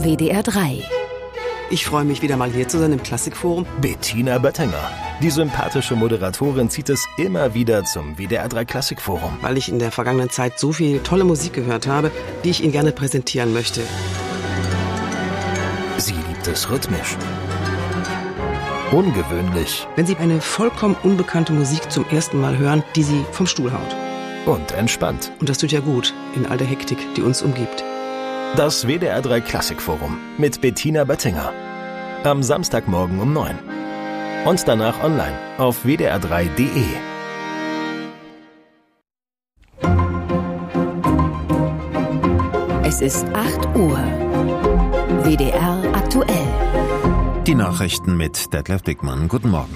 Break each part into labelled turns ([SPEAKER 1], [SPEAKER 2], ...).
[SPEAKER 1] WDR 3.
[SPEAKER 2] Ich freue mich, wieder mal hier zu sein im Klassikforum.
[SPEAKER 3] Bettina Böttinger. Die sympathische Moderatorin zieht es immer wieder zum WDR 3 Klassikforum.
[SPEAKER 2] Weil ich in der vergangenen Zeit so viel tolle Musik gehört habe, die ich Ihnen gerne präsentieren möchte.
[SPEAKER 3] Sie liebt es rhythmisch. Ungewöhnlich.
[SPEAKER 2] Wenn Sie eine vollkommen unbekannte Musik zum ersten Mal hören, die Sie vom Stuhl haut.
[SPEAKER 3] Und entspannt.
[SPEAKER 2] Und das tut ja gut in all der Hektik, die uns umgibt.
[SPEAKER 3] Das WDR 3 Klassikforum mit Bettina Böttinger. Am Samstagmorgen um 9. Und danach online auf wdr3.de.
[SPEAKER 1] Es ist 8 Uhr. WDR aktuell.
[SPEAKER 4] Die Nachrichten mit Detlef Dickmann. Guten Morgen.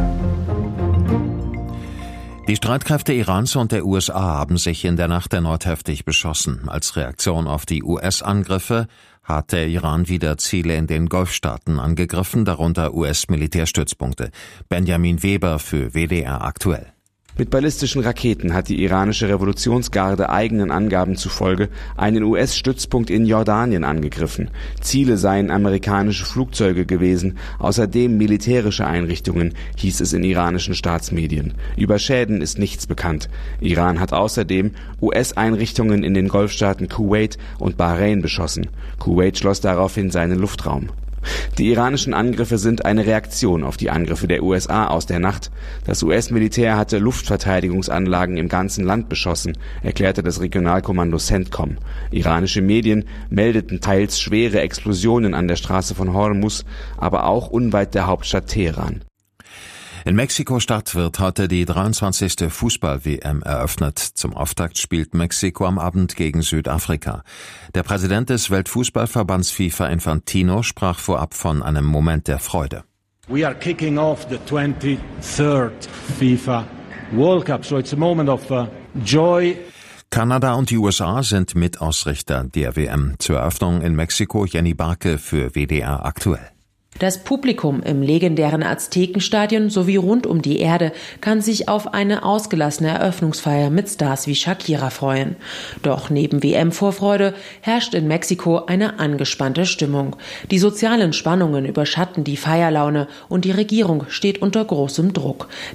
[SPEAKER 4] Die Streitkräfte Irans und der USA haben sich in der Nacht erneut heftig beschossen. Als Reaktion auf die US-Angriffe hat der Iran wieder Ziele in den Golfstaaten angegriffen, darunter US-Militärstützpunkte. Benjamin Weber für WDR aktuell.
[SPEAKER 5] Mit ballistischen Raketen hat die iranische Revolutionsgarde eigenen Angaben zufolge einen US-Stützpunkt in Jordanien angegriffen. Ziele seien amerikanische Flugzeuge gewesen, außerdem militärische Einrichtungen, hieß es in iranischen Staatsmedien. Über Schäden ist nichts bekannt. Iran hat außerdem US-Einrichtungen in den Golfstaaten Kuwait und Bahrain beschossen. Kuwait schloss daraufhin seinen Luftraum. Die iranischen Angriffe sind eine Reaktion auf die Angriffe der USA aus der Nacht. Das US-Militär hatte Luftverteidigungsanlagen im ganzen Land beschossen, erklärte das Regionalkommando CENTCOM. Iranische Medien meldeten teils schwere Explosionen an der Straße von Hormuz, aber auch unweit der Hauptstadt Teheran.
[SPEAKER 4] In Mexiko-Stadt wird heute die 23. Fußball-WM eröffnet. Zum Auftakt spielt Mexiko am Abend gegen Südafrika. Der Präsident des Weltfußballverbands FIFA Infantino sprach vorab von einem Moment der Freude.
[SPEAKER 6] We are kicking off the 23rd FIFA World Cup, so it's a moment of joy.
[SPEAKER 4] Kanada und die USA sind Mitausrichter der WM. Zur Eröffnung in Mexiko Jenny Barke für WDR aktuell.
[SPEAKER 7] Das Publikum im legendären Aztekenstadion sowie rund um die Erde kann sich auf eine ausgelassene Eröffnungsfeier mit Stars wie Shakira freuen. Doch neben WM-Vorfreude herrscht in Mexiko eine angespannte Stimmung. Die sozialen Spannungen überschatten die Feierlaune und die Regierung steht unter großem Druck.